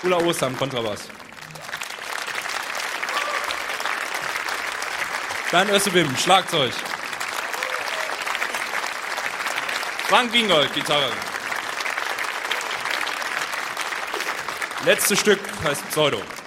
Ulla Ostham, Kontrabass. Dan Össebim, Schlagzeug. Frank Wiengold, Gitarre. Letztes Stück heißt Pseudo.